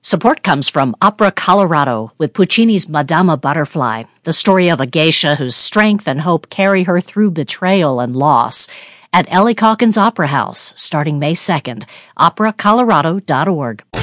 Support comes from Opera Colorado with Puccini's Madama Butterfly, the story of a geisha whose strength and hope carry her through betrayal and loss. At Ellie Calkins Opera House, starting May 2nd, operacolorado.org.